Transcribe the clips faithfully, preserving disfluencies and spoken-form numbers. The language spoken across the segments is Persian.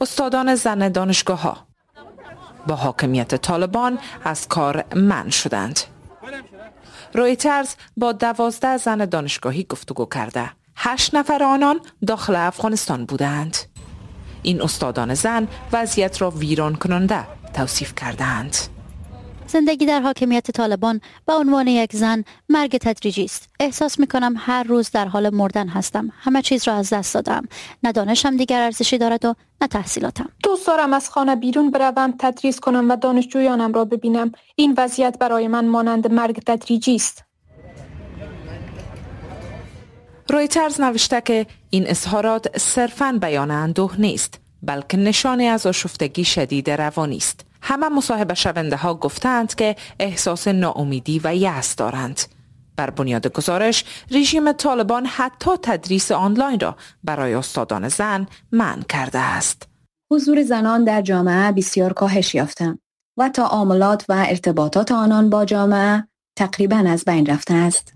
استادان زن دانشگاه ها با حاکمیت طالبان از کار منع شدند. رویترز با دوازده زن دانشگاهی گفتگو کرده. هشت نفر آنان داخل افغانستان بودند. این استادان زن وضعیت را ویران کننده توصیف کردند. زندگی در حاکمیت طالبان به عنوان یک زن مرگ تدریجی است. احساس می کنم هر روز در حال مردن هستم. همه چیز را از دست دادم. نه دانشم دیگر ارزشی دارد و نه تحصیلاتم. دوست دارم از خانه بیرون بروم، تدریس کنم و دانشجویانم را ببینم. این وضعیت برای من مانند مرگ تدریجی است. رویترز نوشته که این اظهارات صرفاً بیان اندوه نیست، بلکه نشانه از آشفتگی شدید روانی است. همه مصاحبه شونده ها گفتند که احساس ناامیدی و یأس دارند. بر بنیاد گزارش، رژیم طالبان حتی تدریس آنلاین را برای استادان زن منع کرده است. حضور زنان در جامعه بسیار کاهش یافته و تعاملات و ارتباطات آنان با جامعه تقریباً از بین رفته است.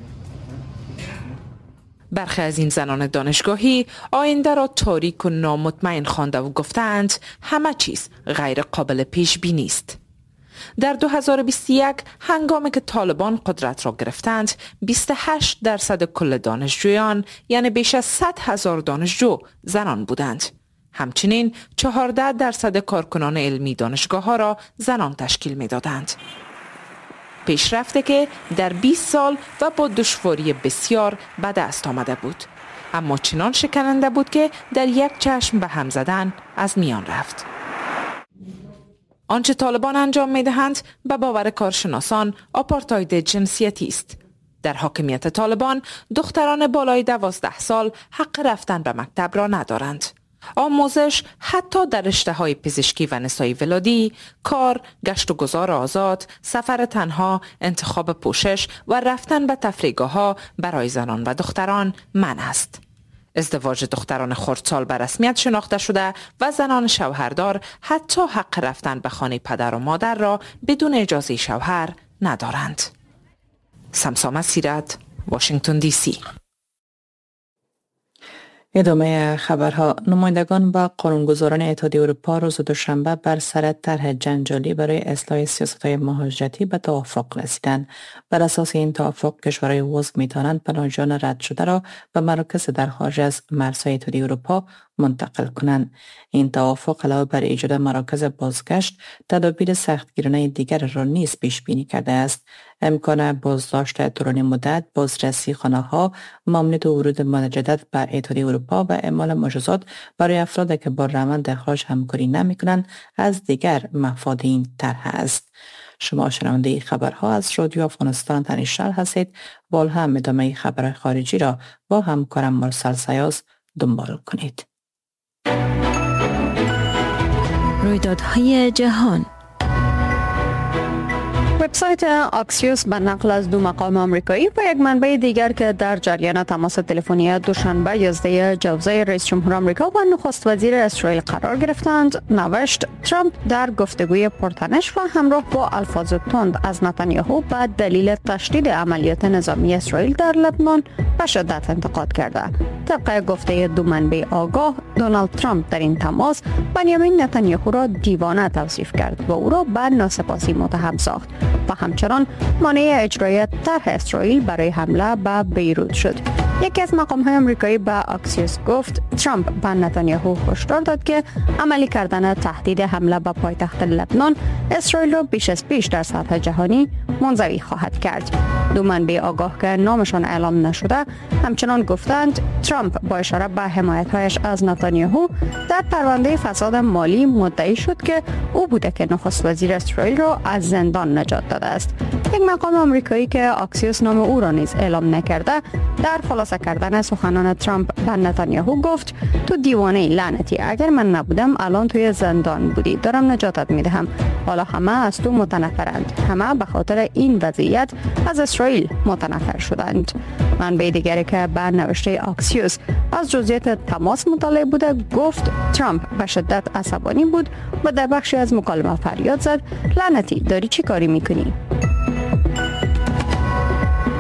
برخی از این زنان دانشگاهی آینده را تاریک و نامطمئن خوانده و گفتند همه چیز غیر قابل پیش بینی است. در دو هزار و بیست و یک هنگامی که طالبان قدرت را گرفتند، بیست و هشت درصد کل دانشجویان یعنی بیش از صد هزار دانشجو زنان بودند. همچنین چهارده درصد کارکنان علمی دانشگاه ها را زنان تشکیل می دادند. پیشرفته که در بیست سال و با دشواری بسیار به دست آمده بود، اما چنان شکننده بود که در یک چشم به هم زدن از میان رفت. آنچه طالبان انجام می دهند به باور کارشناسان آپارتاید جنسیتی است. در حاکمیت طالبان دختران بالای دوازده سال حق رفتن به مکتب را ندارند. آموزش حتی در رشته‌های پزشکی و نسایی ولادی، کار، گشت و گذار آزاد، سفر تنها، انتخاب پوشش و رفتن به تفریحگاه‌ها برای زنان و دختران منع است. ازدواج دختران خردسال به رسمیت شناخته شده و زنان شوهردار حتی حق رفتن به خانه پدر و مادر را بدون اجازه شوهر ندارند. سمسامه سیرت، واشنگتن دی سی. ادامه خبرها. نمایندگان و قانونگذاران اتحادیه اروپا روز دوشنبه بر سر طرح جنجالی برای اصلاح سیاست‌های مهاجرتی به توافق رسیدند. بر اساس این توافق کشورهای عضو می‌توانند پناهجویان رد شده را به مراکز در خارج از مرزهای اتحادیه اروپا منتقل کنند. این توافق علاوه بر ایجاد مراکز بازگشت، تدابیر سختگیرانه دیگر را نیز پیش بینی کرده است. امکان بازداشت طولانی مدت، بازرسی خانه‌ها، ممنوعیت ورود مجدد به اتحادیه اروپا و اعمال مجازات برای افرادی که با روند اخراج همکاری نمی‌کنند از دیگر مفاد این طرح است. شما شنونده خبرها از رادیو افغانستان تنیشتر هستید. با هم ادامه خبرهای خارجی را با همکارم مرسل سیاز دنبال کنید. رویدادهای جهان. وبسایت آکسیوس به نقل از دو مقام آمریکایی و یک منبع دیگر که در جریان تماس تلفنی دوشنبه یازده جوزای رئیس جمهور آمریکا و نخست وزیر اسرائیل قرار گرفتند نوشت ترامپ در گفتگوی پرتنش و همراه با الفاظ تند از نتانیاهو به دلیل تشدید عملیات نظامی اسرائیل در لبنان به شدت انتقاد کرده. طبق گفته دو منبع آگاه، دونالد ترامپ در این تماس بنیامین نتانیاهو را دیوانه توصیف کرد و او را به ناسپاسی متهم ساخت و همچنان مانع اجرای طرح اسرائیل برای حمله به بیروت شد. یکی از مقام‌های آمریکایی به آکسیوس گفت ترامپ به نتانیاهو هشدار داد که عملی کردن تهدید حمله به پایتخت لبنان اسرائیل را بیش از پیش در سطح جهانی منزوی خواهد کرد. دو منبع آگاه که نامشان اعلام نشده همچنان گفتند ترامپ با اشاره به حمایت‌هایش از نتانیاهو در پرونده فساد مالی مدعی شد که او بوده که نخست وزیر اسرائیل را از زندان نجات داده است. یک مقام آمریکایی که آکسیوس نام او را نیز اعلام نکرده در خلاصه کردن سخنان ترامپ به نتانیاهو گفت تو دیوانه لعنتی، اگر من نبودم الان توی زندان بودی، دارم نجاتت میدهم. حالا همه از تو متنفرند، همه به خاطر این وضعیت از اسرائیل متنفر شدند. منبع دیگری که به نوشته آکسیوس از جزئیات تماس مطلع بوده گفت ترامپ به شدت عصبانی بود و در بخشی از مکالمه فریاد زد لعنتی، داری چی کاری میکنی؟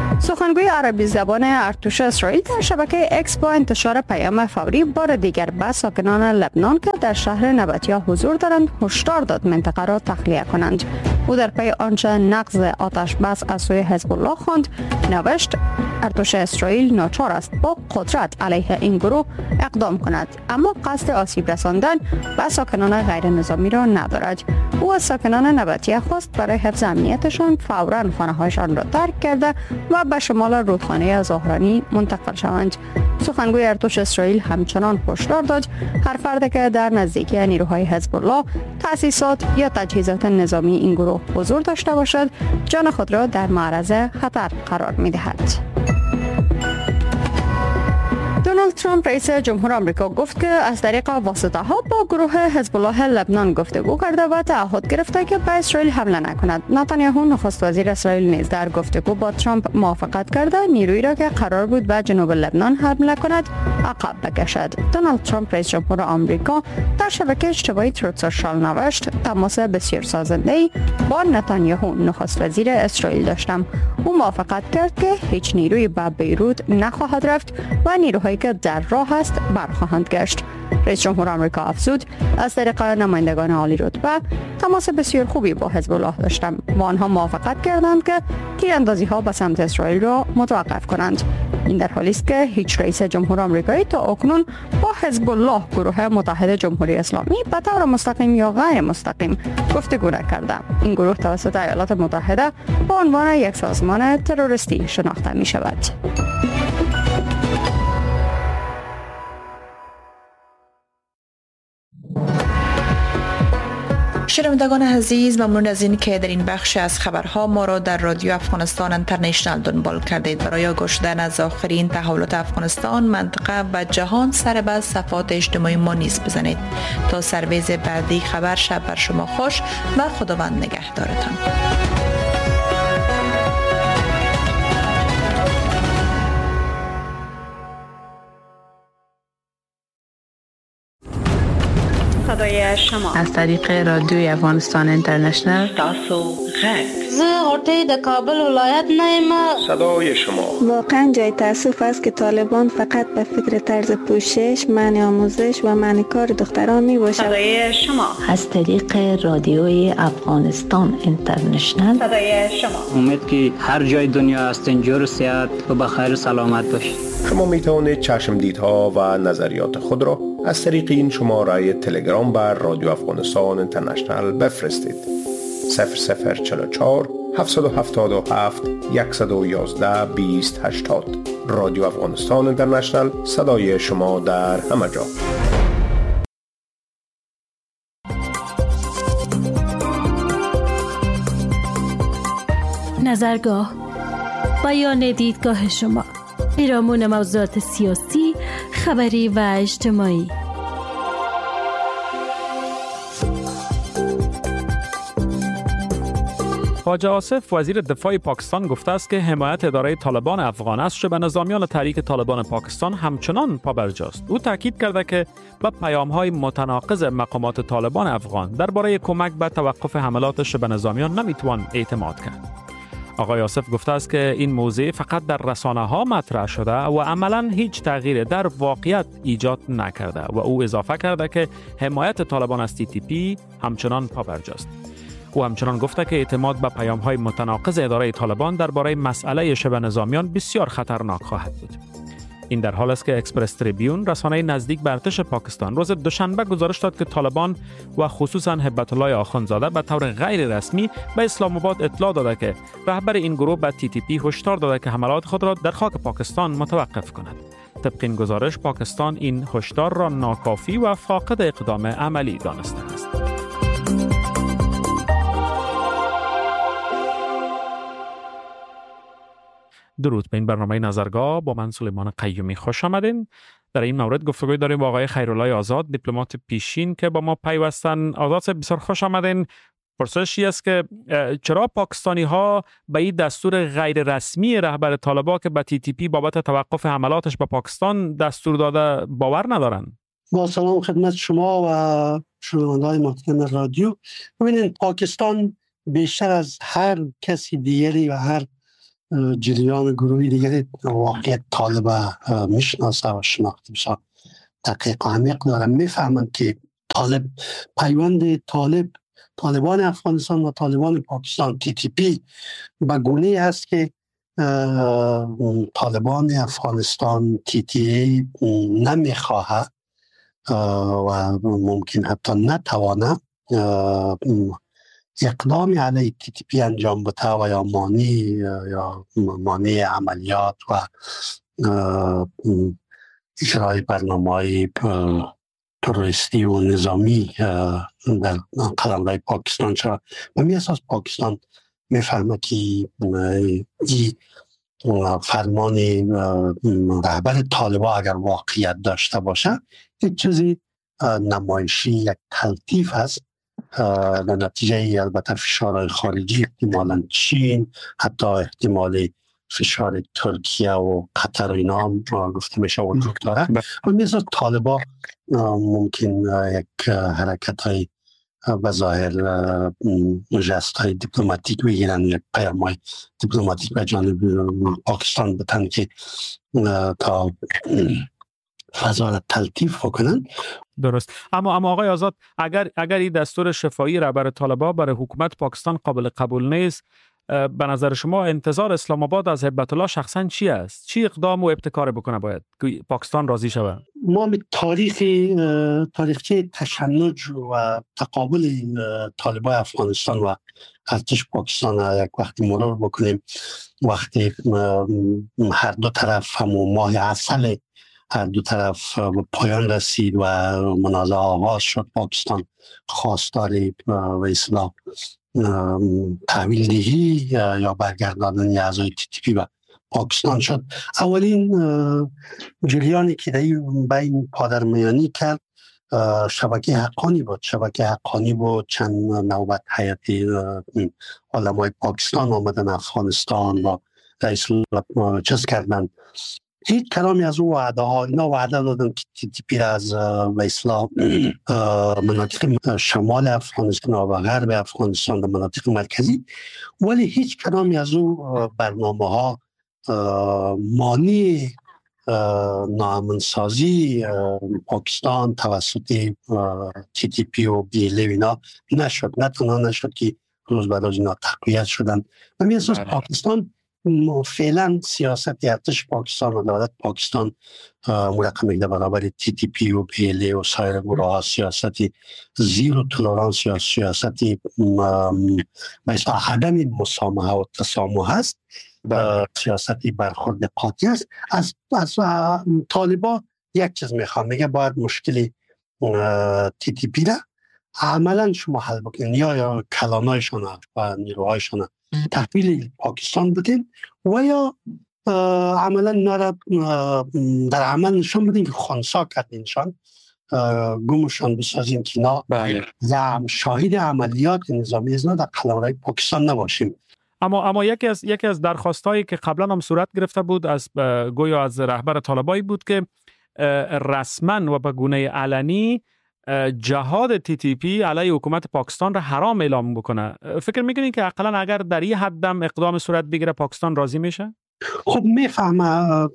سخنگوی عربی زبان ارتش اسرائیل در شبکه اکس با انتشار پیام فوری بار دیگر به ساکنان لبنان که در شهر نبطیه حضور دارند هشدار داد منطقه را تخلیه کنند. او در پی آنچه نقض آتش بس از سوی حزب الله خواند نوشت ارتش اسرائیل ناچار است با قدرت علیه این گروه اقدام کند، اما قصد آسیب رساندن به ساکنان غیر نظامی را ندارد. او از ساکنان نبطیه خواست برای حفظ امنیتشان فوراً خانه‌هایشان را ترک کرده و به شمال رودخانه زهرانی منتقل شوند. سخنگوی ارتش اسرائیل همچنان هشدار داد هر فرد که در نزدیکی نیروهای حزب الله، تأسیسات یا تجهیزات نظامی این گروه حضور داشته باشد، جان خود را در معرض خطر قرار می‌دهد. دونالد ترامپ رئیس جمهور آمریکا گفت که از طریق واسطه ها با گروه حزب الله لبنان گفتگو کرده و تعهد گرفته که به اسرائیل حمله نکند. نتانیاهو نخست وزیر اسرائیل نیز در گفتگو با ترامپ موافقت کرده نیرویی را که قرار بود به جنوب لبنان حمله کند عقب بکشد. دونالد ترامپ رئیس جمهور آمریکا در شبکه اجتماعی تروت سوشال نوشت تماس بسیار سازنده‌ای با نتانیاهو نخست وزیر اسرائیل داشتم. او موافقت کرد که هیچ نیرویی به بیروت نخواهد رفت و نیروهایی که در راه است برخواهند گشت. رئیس جمهور آمریکا افزود از طریق نمایندگان عالی رتبه تماس بسیار خوبی با حزب الله داشتم و آنها موافقت کردند که تیراندازی ها به سمت اسرائیل را متوقف کنند. این در حالی است که هیچ رئیس جمهور آمریکایی تا اکنون با حزب الله، گروه متحد جمهوری اسلامی، به طور مستقیم یا غیر مستقیم گفتگو نکرده. این گروه توسط ایالات متحده به عنوان یک سازمان تروریستی شناخته می شود. شنوندگان عزیز، ممنون از این که در این بخش از خبرها ما را در رادیو افغانستان اینترنشنال دنبال کردید. برای گوش دادن از آخرین تحولات افغانستان، منطقه و جهان سر به صفحات اجتماعی ما نیز بزنید. تا سرویز بعدی خبر، شب بر شما خوش و خداوند نگهدارتان. صدای شما از طریق رادیوی افغانستان اینترنشنال. تاسو غږ زه غوټۍ د کابل ولایت نه یم. صدای شما. واقعا جای تاسف است که طالبان فقط به فکر طرز پوشش، منع آموزش و منع کار دختران می باشد. صدای شما از طریق رادیوی افغانستان اینترنشنال. صدای شما. امید که هر جای دنیا هستین جور صحت و بخیر و سلامت باشید. شما می توانید چشمدیدها و نظریات خود را از طریق این شماره تلگرام بر رادیو افغانستان اینترنشنال بفرستید. صفر صفر چهل و چهار هفتصد و هفتاد و هفت صد و یازده بیست هشتاد. رادیو افغانستان اینترنشنال، صدای شما در همه جا. نظرگاه، بیان دیدگاه شما، پیرامون موضوعات سیاسی، خبری و اجتماعی. خواجه آصف وزیر دفاع پاکستان گفته است که حمایت اداره طالبان افغان است به نظامیان تحریک طالبان پاکستان همچنان پابرجاست. او تاکید کرده که به پیام‌های متناقض مقامات طالبان افغان درباره کمک به توقف حملات به نظامیان نمیتوان اعتماد کرد. آقای آصف گفته است که این موضوع فقط در رسانه‌ها مطرح شده و عملاً هیچ تغییری در واقعیت ایجاد نکرده و او اضافه کرده که حمایت طالبان از تی تی پی همچنان پابرجاست. او همچنان گفته که اعتماد به پیام‌های متناقض اداره طالبان درباره مسئله شبه نظامیان بسیار خطرناک خواهد بود. این در حال است که اکسپرس تریبیون، رسانه نزدیک به ارتش پاکستان، روز دوشنبه گزارش داد که طالبان و خصوصاً هبت الله آخوندزاده به طور غیر رسمی به اسلام آباد اطلاع داده که رهبر این گروه به تی تی پی هشدار داده که حملات خود را در خاک پاکستان متوقف کند. طبق این گزارش، پاکستان این هشدار را ناکافی و فاقد اقدام عملی دانسته است. درود به این برنامه نظرگاه، با من سلیمان قیومی خوش آمدین. در این مورد گفتگوی داریم با آقای خیرالله آزاد، دیپلمات پیشین که با ما پیوستن. آزاد صاحب، بسیار خوش آمدین. پرسشی است که چرا پاکستانی ها به این دستور غیر رسمی رهبر طالبان که به تی تی پی بابت توقف حملاتش به پاکستان دستور داده باور ندارن؟ با سلام خدمت شما و شنونده‌های محترم رادیو. ببینید، پاکستان بیشتر از هر کسی دیگری و هر جریان گروهی دیگری واقعیت طالب میشناسه و شناخته بسیار دقیق و عمیق دارن، میفهمند که طالب پیوند طالب طالبان افغانستان و طالبان پاکستان تی تی پی به گونه است که طالبان افغانستان تی تی ای نمیخواه و ممکن حتی نتوانه اقدامی علیه تی تی پی انجام بده و یا مانع یا مانع عملیات و اجرای برنامه‌های تروریستی و نظامی در قلمرو پاکستان شد. و می اساس پاکستان میفهمه که این فرمان رهبر طالبان اگر واقعیت داشته باشه یک چیزی نمایشی، یک تلطیف است در نتیجه البته فشارهای خارجی، احتمالاً چین، حتی احتمال فشار ترکیه و قطر و اینا هم گفته میشه وجود داره. و مثل طالبان ممکن یک حرکت های بظاهر جست های دیپلماتیک بگیرن، یک پیام های دیپلماتیک به جانب پاکستان بتن که تا فضا را تلطیف کنن. درست. اما اما آقای آزاد، اگر اگر این دستور شفاهی رهبر طالبان برای حکومت پاکستان قابل قبول نیست، به نظر شما انتظار اسلام آباد از هیبت الله شخصا چی است؟ چی اقدام و ابتکار بکنه باید که پاکستان راضی شود؟ ما به تاریخ تاریخچه تشنج و تقابل طالبان افغانستان و ارتش پاکستان یک وقتی مرور بکنیم، وقتی هر دو طرف همون ماه عسل هر دو طرف به پایان رسید و منازعه آغاز شد، پاکستان خواستار و اصلاح تحویل دهی یا برگرداندن اعضای تی تی پی به پاکستان شد. اولین جریانی که در بین پادرمیانی کرد شبکه حقانی بود. شبکه حقانی بود چند نوبت هیئت علمای پاکستان آمدن افغانستان و رئیس چیز کردن. هیچ کلامی از او وعده ها، اینا وعده دادن که تی تی پی از به اصلاح مناطق شمال افغانستان و غرب افغانستان و مناطق مرکزی، ولی هیچ کلامی از او برنامه ها مانع ناامنسازی پاکستان توسط تی تی پی و بی ال اینا نشد. نه تنها نشد که روز به روز اینا تقویت شدن. و می اساس پاکستان فعلا سیاست ارتش پاکستان و دولت پاکستان مرقم در برابر تی تی پی و بی ال و سایر گروه ها سیاست زیرو تولرانس یا سیاست مثلا عدم مسامحه و تسامح هست، سیاستی برخورد قاطع است. از از طالبان یک چیز میخوام، میگه باید مشکل تی تی پی را عملا شما حل بکنید، یا یا کلانایشان و نیروهایشان تحویل پاکستان بدین و یا عملا نرد در عمل نشان بدین که خونسا کردینشان، گمشان بسازین که نا شاهد عملیات نظامی ازنا در قلمرو پاکستان نباشیم. اما اما یکی از یکی از درخواستایی که قبلا هم صورت گرفته بود از گویا از رهبر طالبایی بود که رسما و به گونه علنی جهاد تی تی پی علیه حکومت پاکستان را حرام اعلام بکنه. فکر میکنین که اقلا اگر در این حدم اقدام صورت بگیره پاکستان راضی میشه؟ خب میفهمه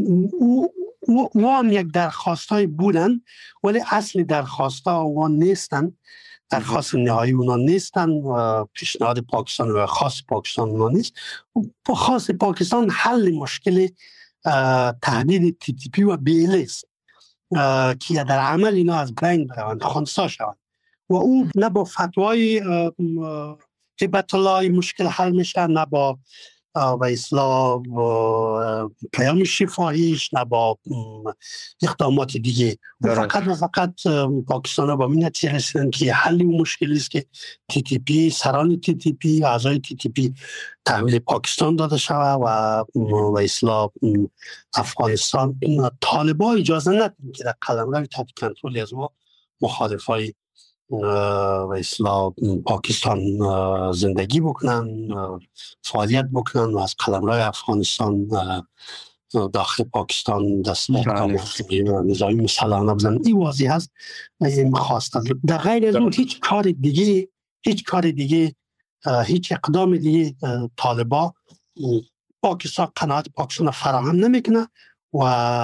و هم یک درخواست های بودن، ولی اصل درخواست ها و نیستن، درخواست نهایی اونا نیستن و پیشنهاد پاکستان و خاص پاکستان اونا نیست. خاص پاکستان حل مشکل تهدید تی تی پی و بی ال است که در عمل اینا از بین بروند، خونسا شوند و اون نه با فتوای هیبت الله مشکل حل میشه، نه با و اصلاح پیام شفاهیش، نه با اقدامات دیگه. فقط و فقط پاکستان ها با این نتیجه رسیدن که حل مشکلی است که تی تی پی، سران تی تی پی، اعضای تی تی پی تحویل پاکستان داده شود و و اصلاح افغانستان. طالبان اجازه ندادن که در قلمرو تحت کنترل از ما مخالفای و اصلاح پاکستان زندگی بکنن، فعالیت بکنن و از قلمرو افغانستان داخل پاکستان دست نظامی مسلحانه بزنن. این واضح هست و این خواست. در غیر از اون هیچ کار دیگه هیچ کار دیگه هیچ اقدام دیگه طالبان پاکستان قناعت پاکستان فراهم نمیکنه و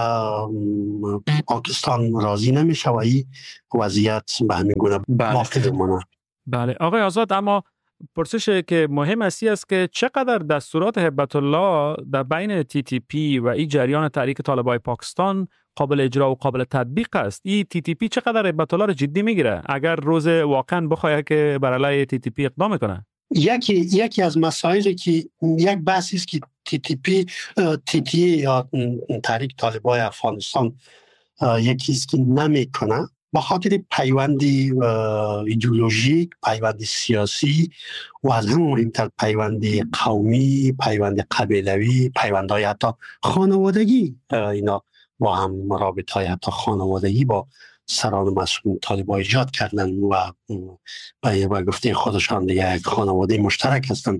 پاکستان راضی نمیشه و این وضعیت به همین گونه باقی بمونه. بله آقای آزاد، اما پرسش که مهم اسی است که چقدر دستورات هیبت الله در بین تی تی پی و این جریان تحریک طالبان پاکستان قابل اجرا و قابل تطبیق است؟ این تی تی پی چقدر هیبت الله رو جدی میگیره اگر روز واقعا بخواد که بر علیه تی تی پی اقدام کنه؟ یکی یکی از مسائلی که یک بحثی است که تی تی پی تی تی یا تحریک طالبان افغانستان یکی است که نمیکنه با خاطر پیوندی ایدئولوژیک، پیوندی سیاسی و از هم مهمتر پیوندی قومی، پیوندی قبیلوی، پیوندهای حتی خانوادگی، اینا با هم رابطهای حتی خانوادگی با سران مسئول طالبان ایجاد کردن و با گفته خودشان دیگه یک خانواده مشترک هستند.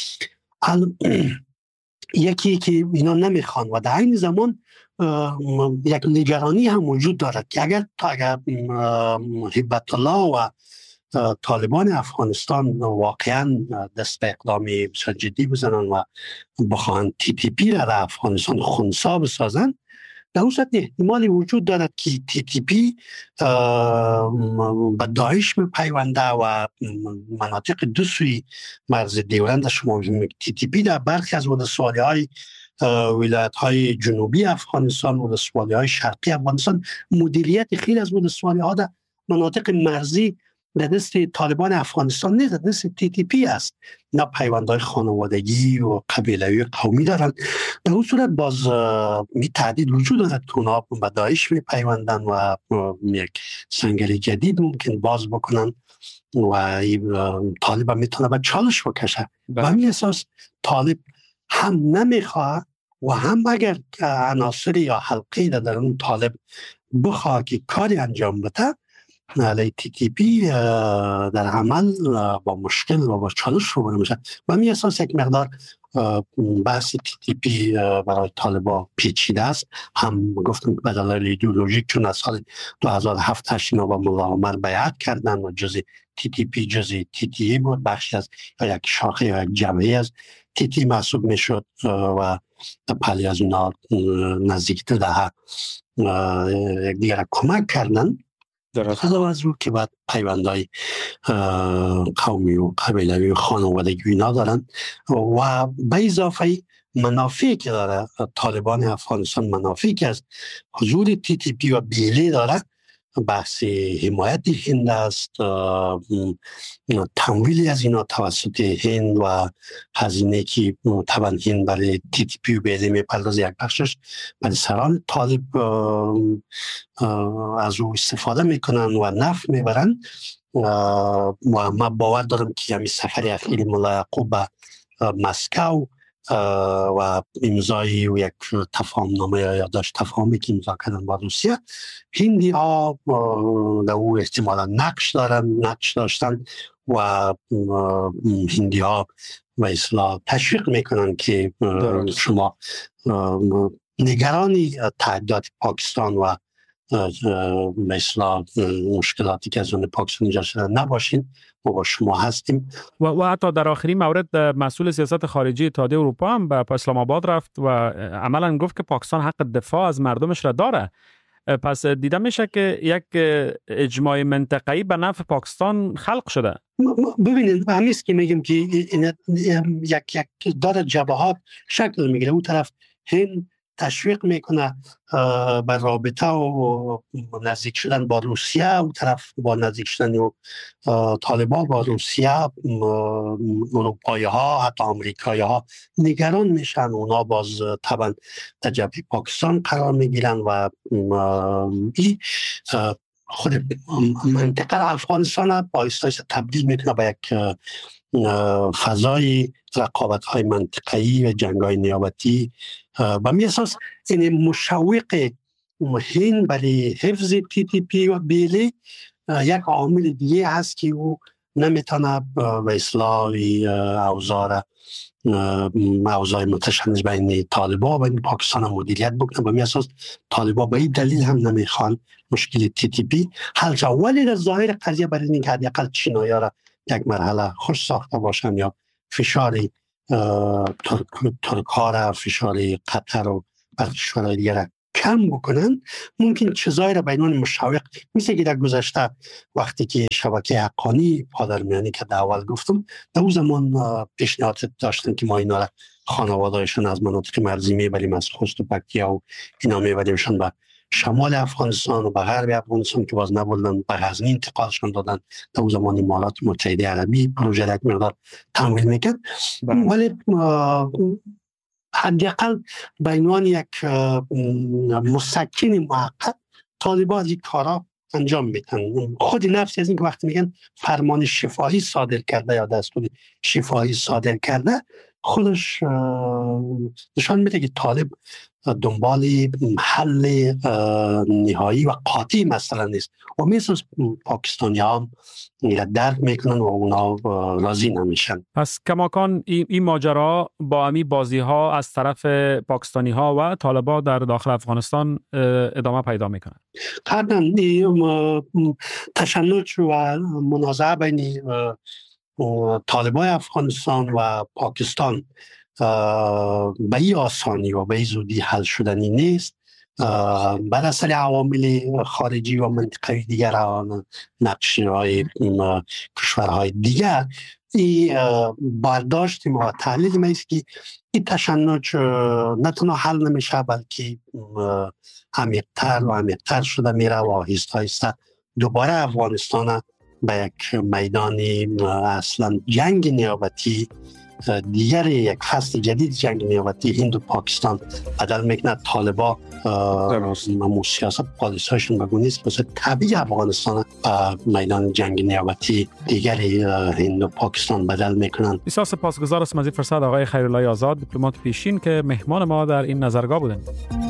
یکی که اینا نمیخوان و در این زمان یک نگرانی هم وجود دارد که اگر تا اگر هیبت الله و طالبان افغانستان واقعا دست به اقدام بسیار جدی بزنن و بخواهند تی تی پی را در افغانستان خنثی بسازن، در اون صورت احتمالی وجود دارد که تی تی پی به داعش پیونده و مناطق دو سوی مرز دیولند شما تی تی پی در برخی از ولسوالی های ولایت های جنوبی افغانستان و ولسوالی های شرقی افغانستان مدیریت خیلی از ولسوالی ها در مناطق مرزی در دست طالبان افغانستان نیست، در دست تی تی پی است. اینا پیوندهای خانوادگی و قبیلوی قومی دارند. در اون صورت باز می تعدید وجود دارد که اونا به داعش می پیوندن و یک سنگری جدید ممکن باز بکنن و طالب میتونه به چالش بکشه. و همین اساس طالب هم نمیخواه و هم اگر عناصر یا حلقه در اون طالب بخواه که کاری انجام بده، علی تی تی پی در عمل با مشکل و با چالش رو میشه. و می اساس یک مقدار بحث تی تی پی برای طالبان پیچیده است. هم گفتم که به دلایل ایدئولوژیک، چون از سال دو هزار و هفت هشت اینا با ملا عمر بیعت کردن و جزء تی تی پی جزء تی تی ای بود، بخشی از یا یک شاخه یا یک جبهه از تی تی محسوب میشد و پلی از اونا نزدیکتر در یک دیگر کمک کردن. علاوه از او که بعد پیوندهای قومی و قبیلوی و خانوادگی اینا دارن و به اضافه منافعی که داره طالبان افغانستان، منافعی که از حضور تی تی پی و بیلی داره، بحث حمایت هند است، تمویلی از اینا توسط هند و هزینه که طبعا هند برای تی تی پی و بیلی میپردازه، یک بخشش برای سران طالب از او استفاده میکنن و نفع میبرن. و من باور دارم که همین سفر اخیر ملا یعقوب به مسکو و امضای و یک تفاهم نامه یا یادداشت تفاهمی که امضا کردن با روسیه، هندی ها در او احتمالا نقش دارن نقش داشتن و هندی ها و اصلاح تشویق میکنن که شما نگرانی تعهدات پاکستان و مثلا مشکلاتی که از اون پاکستان ایجاد شده نباشین، ما با شما هستیم. و, و حتی در آخرین مورد مسئول سیاست خارجی اتحادیه اروپا هم به اسلام آباد رفت و عملا گفت که پاکستان حق دفاع از مردمش را داره. پس دیده میشه که یک اجماع منطقه‌ای به نفع پاکستان خلق شده. ببینید همیست که میگم که یک یک داره جبهات شکل میگیره. اون طرف هند تشویق میکنه به رابطه و نزدیک شدن با روسیه، اون طرف با نزدیک شدن و طالبان با روسیه، اروپایی ها حتی آمریکایی ها نگران میشن، اونا باز طبعا در جبهه پاکستان قرار میگیرن و این خود منطقه افغانستان با آهسته تبدیل میکنه به یک فضای رقابت های منطقه‌ای و جنگ های نیابتی. و می اساس این مشوق هند برای حفظ تی تی پی و بیلی یک عامل دیگه هست که او نمیتونه به اصلاح اوضاع اوضاع متشنج بین طالبان و بین پاکستان مدیریت بکنه. و می اساس طالبان به این دلیل هم نمیخوان مشکل تی تی پی حل شود. ولی در ظاهر قضیه برای اینکه حداقل چینایی‌ها را یک مرحله خوش ساخته باشن یا فشار ترک‌ها را، فشار قطر و کشورهای دیگر را کم بکنن، ممکن چیزایی را بینان مشوق، مثل که در گذشته وقتی که شبکه حقانی پادرمیانی که در اول گفتم، در اون زمان پیشنهاد داشتن که ما اینا را خانوادهایشان از مناطق مرزی میبریم، از خوست و پکتیا و اینا میبریمشان به شمال افغانستان و به غرب افغانستان که باز نبودن، به غزنی انتقالشان دادن. در اون زمان امارات متحده عربی پروژه را یک مقدار تمویل میکرد، ولی حداقل به عنوان یک مسکن موقت طالبان یک کارا انجام میدن. خود نفس از این که وقتی میگن فرمان شفاهی صادر کرده یا دستور شفاهی صادر کرده، خودش نشان میده که طالب دنبال حل نهایی و قاطعی مثلا نیست و مثل پاکستانی ها درک میکنن و اونا راضی نمیشن. پس کماکان این ای ماجرا با امی بازی ها از طرف پاکستانی ها و طالبان در داخل افغانستان ادامه پیدا میکنن. قطعاً تشنج و منازعه بین طالبان افغانستان و پاکستان به این آسانی و به این زودی حل شدنی نیست. بر اثر عوامل خارجی و منطقه‌ای دیگر، نقشه‌های کشورهای دیگر، این برداشت ما و تحلیل ما است که این تشنج نه تنها حل نمیشه بلکه عمیق‌تر و عمیق‌تر شده میره و آهسته آهسته دوباره افغانستان به یک میدان اصلا جنگ نیابتی دیگر، یک فصل جدید جنگ نیابتی هند و پاکستان بدل میکنه. طالبا ممو سیاست پالیسیشون بگونیست مثل طبیعی افغانستان میدان جنگ نیابتی دیگر هند و پاکستان بدل میکنن. بسیار سپاسگزار هستم از این فرصت آقای خیرالله آزاد، دیپلمات پیشین که مهمان ما در این نظرگاه بودند.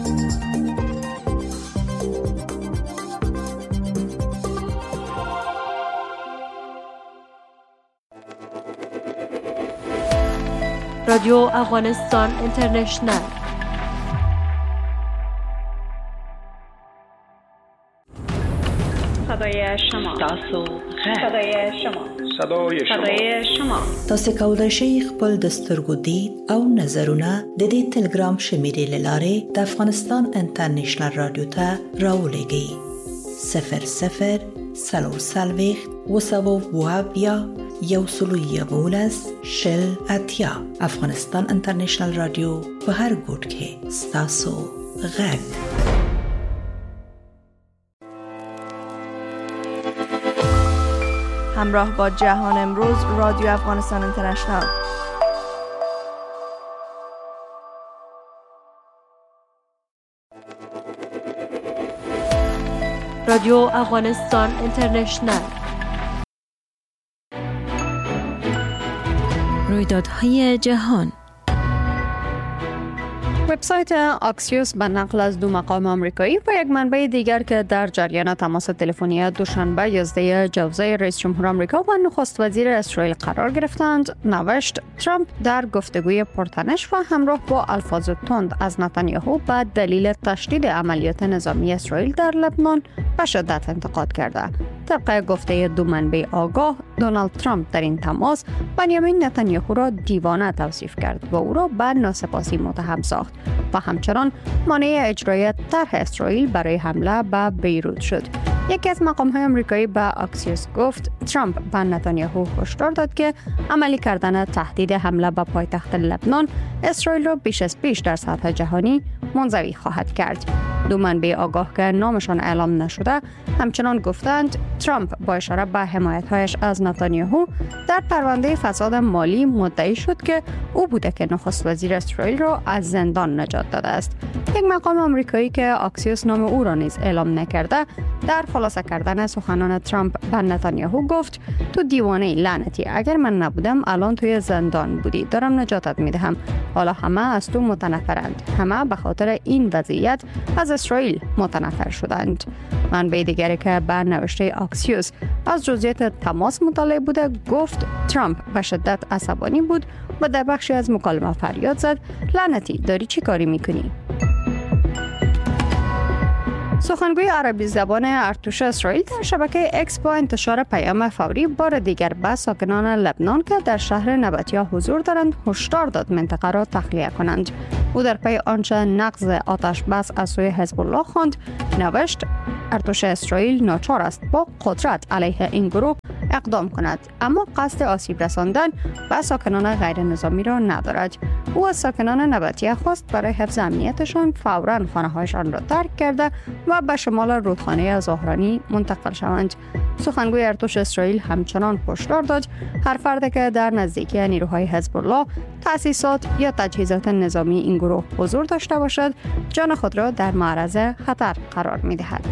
رادیو افغانستان اینترنشنل. صدای شما. تاسو صدای شما. صدای شما. صدای شما. تاسو کولای شئ خپل د سترګو دید او نظرونه د دې ټلګرام شمیرې لاره د افغانستان انټرنیشنل رادیو ته راولېږئ. صفر صفر سلور سلويخت وسبو وابیا یو سلو یولس شل اتیا. افغانستان انټرنیشنل رادیو په هر ګوټ کې ستاسو غږ. همراه با جهان امروز، رادیو افغانستان اینترنشنل. رادیو افغانستان اینترنشنل. رویدادهای جهان. وبسایت آکسیوس به نقل از دو مقام آمریکایی و یک منبع دیگر که در جریان تماس تلفنی دوشنبه یازده جوزای رئیس جمهور آمریکا و نخست وزیر اسرائیل قرار گرفتند نوشت ترامپ در گفتگوی پرتنش و همراه با الفاظ تند از نتانیاهو به دلیل تشدید عملیات نظامی اسرائیل در لبنان به شدت انتقاد کرده. طبق گفته دو منبع آگاه، دونالد ترامپ در این تماس بنیامین نتانیاهو را دیوانه توصیف کرد و او را به ناسپاسی متهم ساخت و همچنان مانع اجرای طرح اسرائیل برای حمله به بیروت شد. یکی از مقام‌های آمریکایی به آکسیوس گفت ترامپ به نتانیاهو هشدار داد که عملی کردن تهدید حمله به پایتخت لبنان اسرائیل را بیش از پیش در سطح جهانی منزوی خواهد کرد. دو منبع آگاه که نامشان اعلام نشده همچنان گفتند ترامپ با اشاره به حمایت‌هایش از نتانیاهو در پرونده فساد مالی مدعی شد که او بوده که نخست وزیر اسرائیل را از زندان نجات داده است. یک مقام آمریکایی که آکسیوس نام او را نیز اعلام نکرده در خلاصه کردن سخنان ترامپ به نتانیاهو گفت تو دیوانه لعنتی، اگر من نبودم الان توی زندان بودی، دارم نجاتت میدهم. حالا همه از تو متنفرند، همه به خاطر این وضعیت از اسرائیل متنفر شدند. منبع دیگری که به نوشته آکسیوس از جزئیات تماس مطلع بوده گفت ترامپ به شدت عصبانی بود و در بخشی از مکالمه فریاد زد لعنتی، داری چی کاری میکنی؟ سخنگوی عربی زبان ارتش اسرائیل در شبکه اکس با انتشار پیام فوری بار دیگر به ساکنان لبنان که در شهر نبطیه حضور دارند هشدار داد منطقه را تخلیه کنند. او در پی آنچه نقض آتش بس از سوی حزب الله خواند نوشت ارتش اسرائیل ناچار است با قدرت علیه این گروه اقدام کند، اما قصد آسیب رساندن به ساکنان غیر نظامی را ندارد. او از ساکنان نبطیه خواست برای حفظ امنیتشان فوراً خانه‌هایشان را ترک کرده و به شمال رودخانه زهرانی منتقل شوند. سخنگوی ارتش اسرائیل همچنان هشدار داد هر فردی که در نزدیکی نیروهای حزب الله، تأسیسات یا تجهیزات نظامی این گروه حضور داشته باشد، جان خود را در معرض خطر قرار می‌دهد.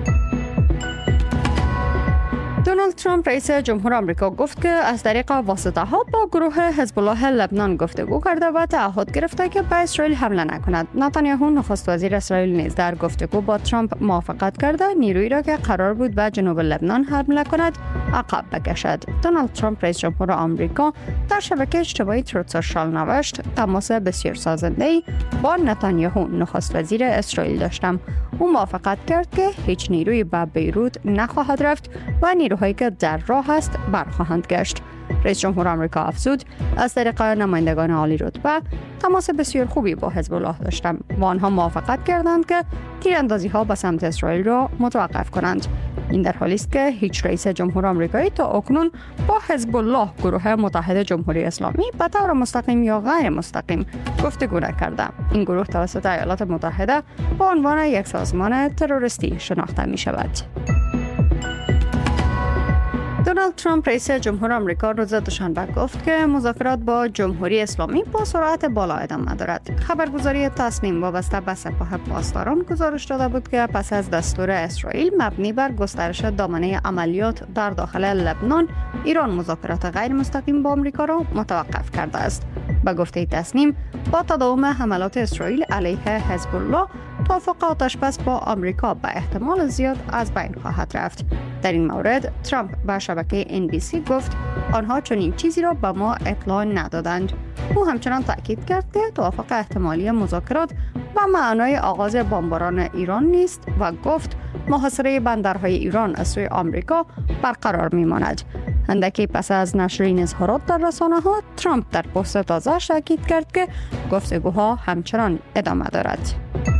دونالد ترامپ رئیس جمهور آمریکا گفت که از طریق واسطه ها با گروه حزب الله لبنان گفتگو کرده و تعهد گرفته که به اسرائیل حمله نکند. نتانیاهو نخست وزیر اسرائیل نیز در گفتگو با ترامپ موافقت کرده نیرویی را که قرار بود به جنوب لبنان حمله کند عقب بکشد. دونالد ترامپ رئیس جمهور آمریکا در شبکه اجتماعی تروت سوشال نوشت تماس بسیار سازنده‌ای با نتانیاهو نخست وزیر اسرائیل داشتم. او موافقت کرد که هیچ نیرویی به بیروت نخواهد رفت و نیروهایی که در راه است برخواهند گشت. رئیس جمهور آمریکا افزود از طریق نمایندگان عالی رتبه تماس بسیار خوبی با حزب الله داشتم و آنها موافقت کردند که تیراندازی ها به سمت اسرائیل را متوقف کنند. این در حالی است که هیچ رئیس جمهور آمریکایی تا اکنون با حزب الله، گروه متحد جمهوری اسلامی، به طور مستقیم یا غیر مستقیم گفتگو نکرده. این گروه توسط ایالات متحده با عنوان یک سازمان تروریستی شناخته می شود. دونالد ترامپ رئیس جمهور آمریکا روز دوشنبه گفت که مذاکرات با جمهوری اسلامی با سرعت بالا ادامه دارد. خبرگزاری تصنیم وابسته به سپاه پاسداران گزارش داده بود که پس از دستور اسرائیل مبنی بر گسترش دامنه عملیات در داخل لبنان، ایران مذاکرات غیر مستقیم با آمریکا را متوقف کرده است. به گفته تصنیم، با تداوم حملات اسرائیل علیه حزب الله، توافق آتش‌بس با آمریکا به احتمال زیاد از بین خواهد رفت. در این مورد ترامپ به شبکه ان بی سی گفت آنها چنین چیزی را به ما اطلاع ندادند. او همچنان تاکید کرد که توافق احتمالی مذاکرات به معنای آغاز بمباران ایران نیست و گفت محاصره بندرهای ایران از سوی آمریکا برقرار میماند. اندکی پس از نشر این اظهارات در رسانه‌ها، ترامپ در پست تازه تاکید کرد که گفتگوها همچنان ادامه دارد.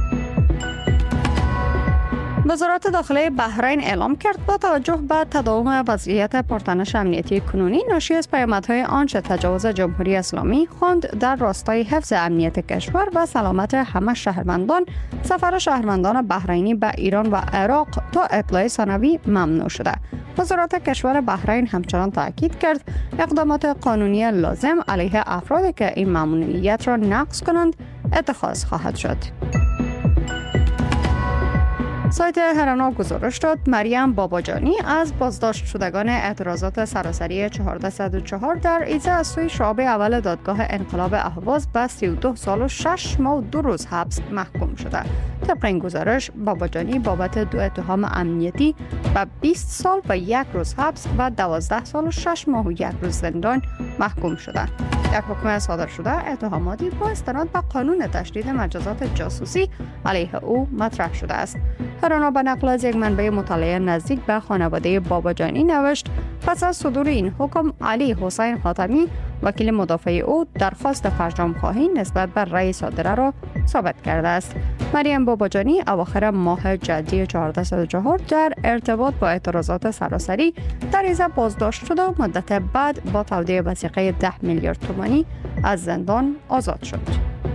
وزارت داخلی بحرین اعلام کرد با توجه به تداوم وضعیت پرتنش امنیتی کنونی ناشی از پیامدهای آنچه تجاوز جمهوری اسلامی خواند در راستای حفظ امنیت کشور و سلامت همه شهروندان، سفر شهروندان بحرینی به ایران و عراق تا اطلاع ثانوی ممنوع شده. وزارت کشور بحرین همچنان تاکید کرد اقدامات قانونی لازم علیه افرادی که این ممنوعیت را نقض کنند اتخاذ خواهد شد. سایت هرنا گزارش داد مریم باباجانی از بازداشت شدگان اعتراضات سراسری چهارصد و چهار در ایزه از سوی شعب اول دادگاه انقلاب اهواز به سی و دو سال و شش ماه و دو روز حبس محکوم شده. طبق این گزارش باباجانی بابت دو اتهام امنیتی و بیست سال و یک روز حبس و دوازده سال و شش ماه و یک روز زندان محکوم شده. یک حکم صادر شده اتهاماتی با استناد به قانون تشدید مجازات جاسوسی علیه او مطرح شده است. هرانا به نقل از یک منبع مطالعه نزدیک به خانواده باباجانی نوشت پس از صدور این حکم علی حسین خاتمی وکیل مدافع او درخواست فرجام خواهی نسبت بر رأی صادره را ثابت کرده است. مریم باباجانی اواخر ماه جدی چهارصد و چهار در ارتباط با اعتراضات سراسری در ایزه بازداشت شده و مدت بعد با تودیع وثیقه ده میلیارد تومانی از زندان آزاد شد.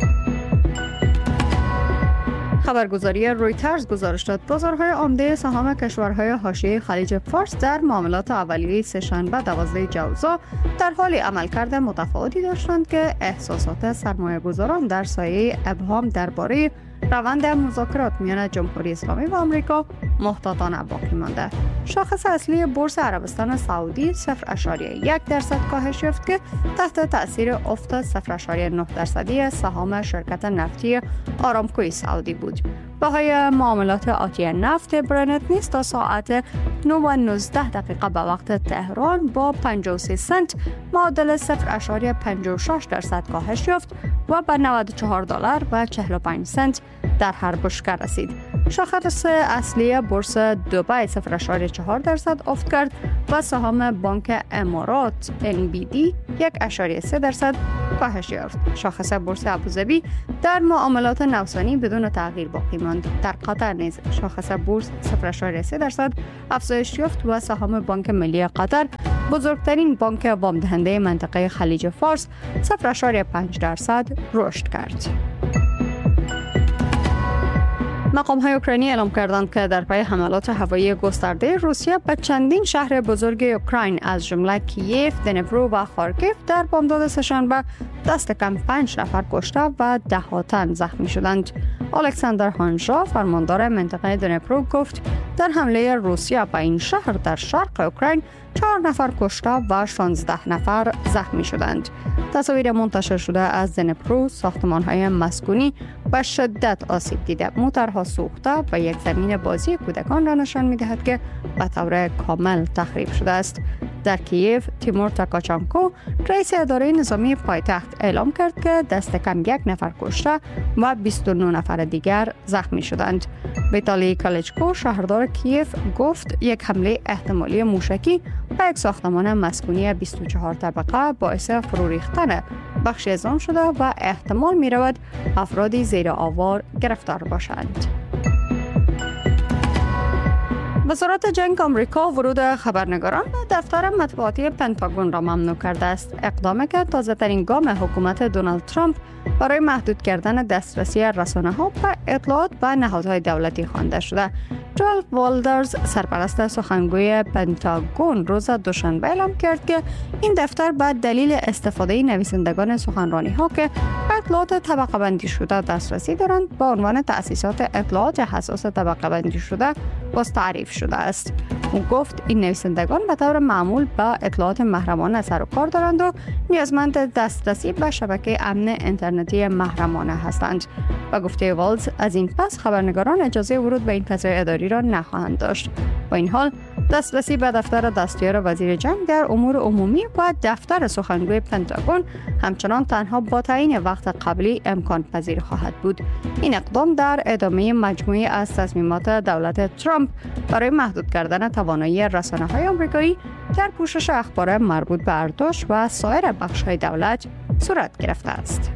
خبرگزاری رویترز گزارش داد بازارهای عمده سهام کشورهای حاشیه خلیج فارس در معاملات اولیه سه‌شنبه دوازده جوزا در حال عملکرد متفاوتی داشتند که احساسات سرمایه‌گذاران در سایه ابهام درباره روند مذاکرات میان جمهوری اسلامی و آمریکا محتاطانه باقی مانده. شاخص اصلی بورس عربستان سعودی صفر ممیز یک درصد کاهش یافت که تحت تاثیر افت صفر ممیز نه درصدی سهام شرکت نفتی آرامکوی سعودی بود. بهای معاملات آتی نفت برنت نیز تا ساعت نه و نوزده دقیقه به وقت تهران با پنجاه و سه سنت معادل صفر ممیز پنجاه و شش درصد کاهش یافت و به نود و چهار دلار و چهل و پنج سنت در هر بشکه رسید. شاخص اصلی بورس دبی صفر ممیز چهار درصد افت کرد و سهام بانک امارات ان بی دی یک ممیز سه درصد کاهش یافت. شاخص بورس ابوظبی در معاملات نوسانی بدون تغییر باقی ماند. در قطر نیز شاخص بورس صفر ممیز سه درصد افزایش یافت و سهام بانک ملی قطر، بزرگترین بانک وام دهنده منطقه خلیج فارس، صفر ممیز پنج درصد رشد کرد. مقام‌های اوکراینی اعلام کردند که در پی حملات هوایی گسترده روسیه به چندین شهر بزرگ اوکراین از جمله کییف، دنیپرو و خارکیف در بامداد سه‌شنبه دست کم پنج نفر کشته و ده ها تن زخمی شدند. الکساندر هانژا، فرماندار منطقه دنیپرو، گفت در حمله روسیه به این شهر در شرق اوکراین چهار نفر کشته و شانزده نفر زخمی شدند. تصاویر منتشر شده از دنیپرو، ساختمان‌های مسکونی به شدت آسیب دیده، موترها سوخته و یک زمین بازی کودکان را نشان می‌دهد که به طور کامل تخریب شده است. در کییف، تیمور تاکاچانکو، رئیس اداره نظامی پایتخت، اعلام کرد که دست کم یک نفر کشته و بیست و نه نفر دیگر زخمی شدند. ویتالی کالیچکو، شهردار کییف، گفت یک حمله احتمالی موشکی به یک ساختمان مسکونی بیست و چهار طبقه باعث فرو ریختن بخشی از آن شده و احتمال می رود افرادی زیر آوار گرفتار باشند. وزارت جنگ آمریکا ورود خبرنگاران به دفتر مطبوعاتی پنتاگون را ممنوع کرده است. اقدامی که تازه ترین گام حکومت دونالد ترامپ برای محدود کردن دسترسی رسانه‌ها به اطلاعات و نهادهای دولتی خوانده شده. جوال والدرز، سرپرست سخنگوی پنتاگون، روز دوشنبه اعلام کرد که این دفتر به دلیل استفاده نویسندگان سخنرانی‌ها که به اطلاعات طبقه بندی شده دسترسی دارند، به عنوان تأسیسات اطلاعات حساس طبقه بندی شده باز تعریف شده است. او گفت این نویسندگان به طور معمول به اطلاعات محرمانه سر و کار دارند و نیازمند دسترسی به شبکه امن اینترنتی محرمانه هستند. و گفته والز، از این پس خبرنگاران اجازه ورود به این فضای اداری را نخواهند داشت. با این حال دسترسی به دفتر دستیار وزیر جنگ در امور عمومی و دفتر سخنگوی پنتاگون همچنان تنها با تعیین وقت قبلی امکان پذیر خواهد بود. این اقدام در ادامه مجموعی از تصمیمات دولت ترامپ برای محدود کردن توانایی رسانه‌های آمریکایی در پوشش اخبار مربوط به ارتش و سایر بخش‌های دولت صورت گرفته است.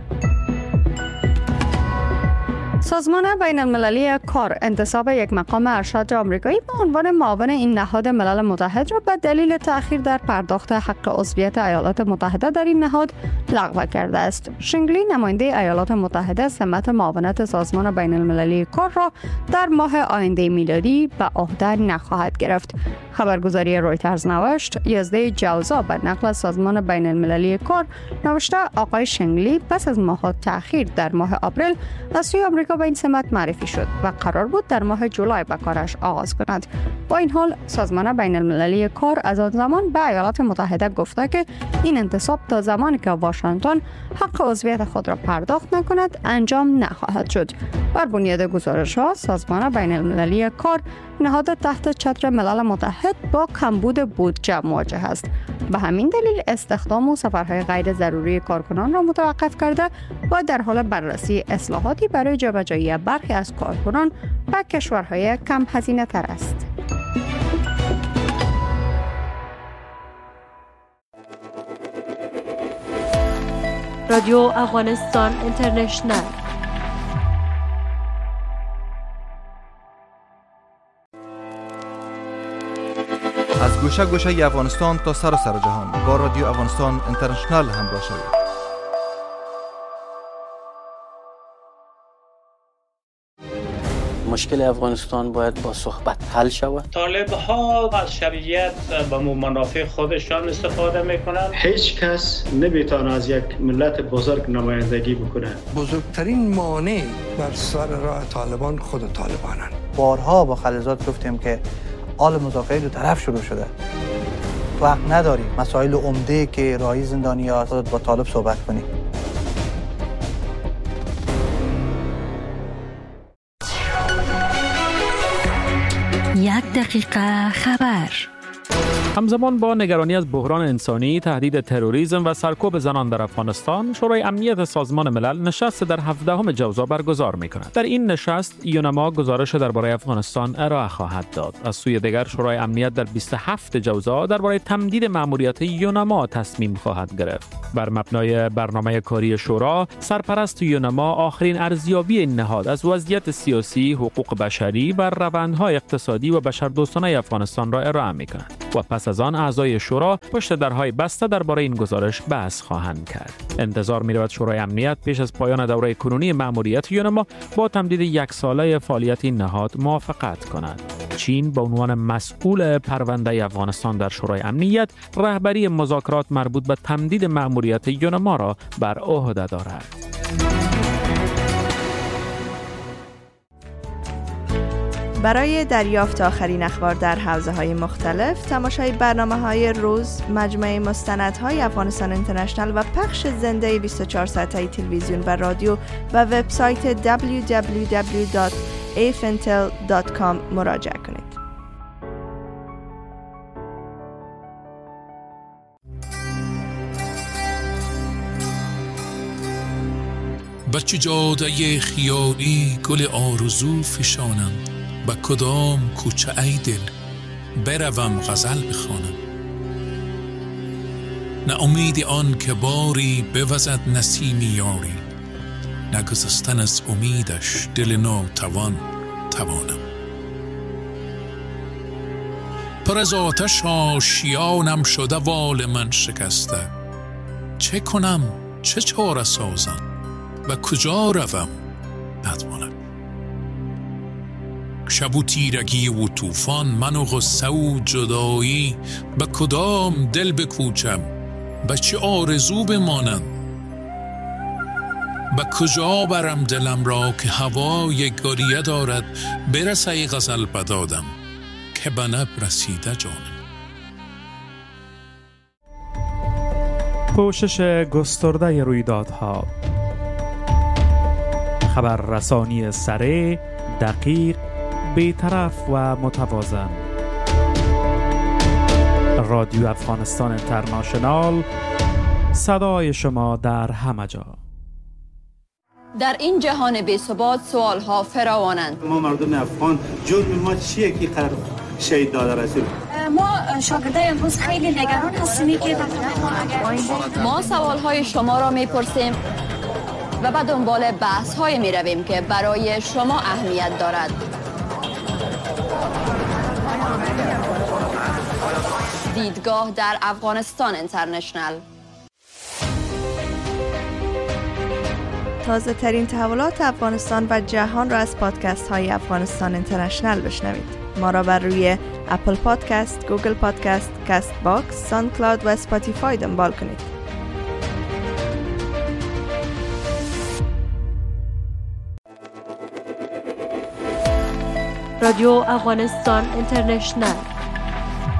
سازمان بین المللی کار انتصاب یک مقام ارشد آمریکایی به عنوان معاون این نهاد ملل متحد را به دلیل تأخیر در پرداخت حق عضویت ایالات متحده در این نهاد لغو کرده است. شنگلی، نماینده ایالات متحده، سمت معاونت سازمان بین المللی کار را در ماه آینده میلادی به عهده نخواهد گرفت. خبرگزاری رویترز نوشت، یزده جوزا به نقل از سازمان بین المللی کار نوشته آقای شنگلی پس از ماه‌ها تأخیر در ماه آپریل از سوی آمریکا به این سمت معرفی شد و قرار بود در ماه جولای به کارش آغاز کند. با این حال سازمان بین المللی کار از آن زمان به ایالات متحده گفته که این انتصاب تا زمانی که واشنگتن حق عضویت خود را پرداخت نکند انجام نخواهد شد. بر بنیاد گزارش‌ها، سازمان بین المللی کار نهاد تحت چتر ملل متحد با کمبود بودجه مواجه است. به همین دلیل استخدام و سفرهای غیر ضروری کارکنان را متوقف کرده و در حال بررسی اصلاحاتی برای جابجایی برخی از کارکنان به کشورهای کم هزینه تر است. رادیو افغانستان اینترنشنل. از گوشه گوشه افغانستان تا سر سر جهان با رادیو افغانستان اینترنشنل همراه شوید. مشکل افغانستان باید با صحبت حل شود. طالب ها از شرعیت به منافع خودشان استفاده میکنند. هیچ کس نمیتونه از یک ملت بزرگ نمایندگی بکنه. بزرگترین مانع بر سر راه طالبان خود طالبانند. بارها با خلیزات گفتیم که حال مذاکره دو طرف شروع شده. تو حق نداری مسائل عمده که راهی زندانی‌ها خودت با طالب صحبت کنی. یک دقیقه خبر. همزمان با نگرانی از بحران انسانی، تهدید تروریسم و سرکوب زنان در افغانستان، شورای امنیت سازمان ملل نشست در هفدهم جوزا برگزار می‌کند. در این نشست یونما گزارش درباره افغانستان ارائه خواهد داد. از سوی دیگر شورای امنیت در بیست و هفتم جوزا درباره تمدید مأموریت یونما تصمیم خواهد گرفت. بر مبنای برنامه کاری شورا، سرپرست یونما آخرین ارزیابی این نهاد از وضعیت سیاسی، حقوق بشری و روندهای اقتصادی و بشردوستانه افغانستان را ارائه می‌کند. و پس از آن اعضای شورا پشت درهای بسته درباره این گزارش بحث خواهند کرد. انتظار می‌رود شورای امنیت پیش از پایان دوره کنونی مأموریت یونما با تمدید یک ساله فعالیت این نهاد موافقت کند. چین به عنوان مسئول پرونده افغانستان در شورای امنیت رهبری مذاکرات مربوط به تمدید مأموریت یونما را بر عهده دارد. برای دریافت آخرین اخبار در حوزه‌های مختلف، تماشای برنامه‌های روز، مجموعه مستندهای افغانستان اینترنشنال و پخش زنده بیست و چهار ساعته تلویزیون و رادیو و وبسایت دبلیو دبلیو دبلیو دات ای اف ان تل دات کام مراجعه کنید. بچه جاده خیالی گل آرزو فشانم، با کدام کوچه ای دل بروم غزل بخوانم. نه امید آن که باری بوزد نسیمی یاری، نگذشتن از امیدش دل ناتوان توانم. پر از آتش آشیانم شده وال من شکسته، چه کنم چه چاره سازم و کجا روم ندانم. شب و تیرگی و طوفان، من و غصه و جدایی، به کدام دل بکوچم به چه آرزو بمانم. به کجا برم دلم را که هوای گریه دارد، برسه ای غزل بدادم که به لب رسیده جانم. پوشش گسترده رویدادها، خبررسانی سریع، دقیق، بی‌طرف و متوازن. رادیو افغانستان اینترنشنال، صدای شما در همه جا. در این جهان بی‌ثبات سوالها فراوانند. ما مردم افغان جرم ما چیه که قرار شهید داده رسول؟ ما شاگردای امروز خیلی نگران هستیم که ما سوالهای شما را میپرسیم و به دنبال بحث های می رویم که برای شما اهمیت دارد. دیدگاه در افغانستان اینترنشنال. تازه ترین تحولات افغانستان و جهان را از پادکست های افغانستان اینترنشنال بشنوید. ما را بر روی اپل پادکست، گوگل پادکست، کست باکس، ساوند کلاود و اسپاتیفای دنبال کنید. رادیو افغانستان اینترنشنال